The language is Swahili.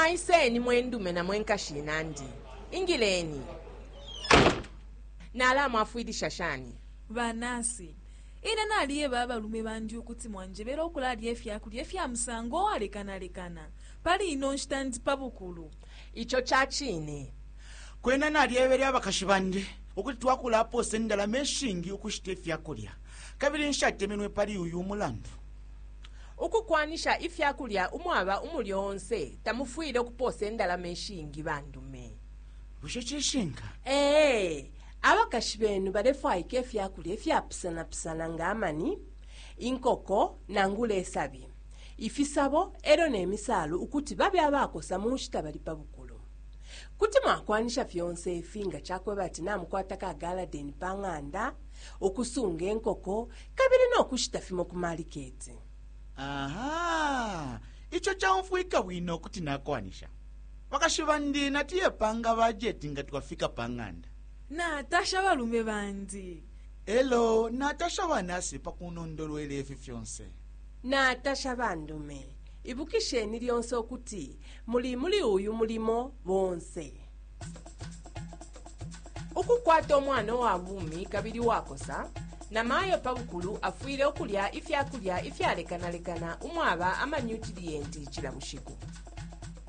mwaiseni mwendume na mwenkashina ndi ingileni nala mwafuidi shashani vanasi ine naliye babalume bandi okuti mwanjebera okulalya efyakulya efya musango alekanalekana pali ino nshitandi pabukulu icho chachine kwena nalyeberya abakashi bandi okuti twakulapo sendala meshingi okushita efyakulya kabiri nshatemenwe pali uyu umulandu ukukwanisha ifyakulya umwaba umulyonse tamufuile okuposa endala meshingi bandume bushe chishinga abakashi benu balefwaika efyakulya efyapisana-pisana ng'amani inkoko nangula esabi ifisabo ero n'emisaalo ukuti babe abakosa munshita bali pabukulu kuti mwakwanisha fyonse efi nga chakwe bati namukwatako agaladeni pang'anda okusunga enkoko kabiri n'okushita fimo ku maliketi. aha icho chaumfuika bwino kuti nakwanisha bakashi bandi natiye panga bajeti nga twafika pang'anda natasha balume bandi elo natasha banasi pakunondolwele efi fyonse natasha bandume ibukisheni lyonse okuti muli uyu mulimo bonse ukukwata omwana wa bumi kabiri wakosa na mayo pabukulu afuile okulya ifyakulya ifyalekanalekana umwaba amanyutiliyenti chilamushiku